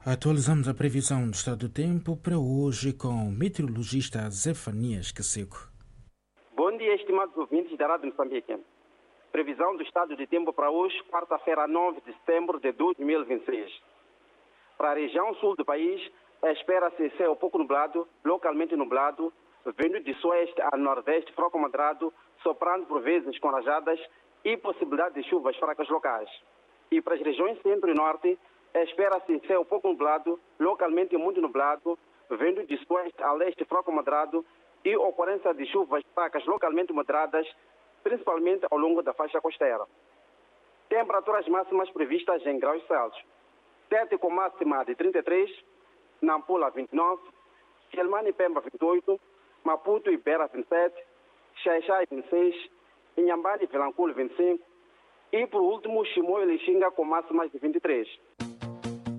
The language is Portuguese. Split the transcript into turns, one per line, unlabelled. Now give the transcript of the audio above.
Atualizamos a previsão do estado do tempo para hoje com o meteorologista Zefanias Caseco.
Bom dia, estimados ouvintes da Rádio Moçambique. Previsão do estado de tempo para hoje, quarta-feira, 9 de setembro de 2026. Para a região sul do país, espera-se céu pouco nublado, localmente nublado, vindo de sueste a nordeste, fraco moderado, soprando por vezes com rajadas e possibilidade de chuvas fracas locais. E para as regiões centro e norte, espera-se céu pouco nublado, localmente muito nublado, vindo de sueste a leste, fraco moderado e ocorrência de chuvas fracas localmente moderadas, principalmente ao longo da faixa costeira. Temperaturas máximas previstas em graus Celsius. Tete com máxima de 33, Nampula 29, Quelimane e Pemba 28, Maputo e Beira 27, Xai-Xai 26, Inhambane e Vilanculo 25 e, por último, Chimoio e Lixinga com máximas de 23.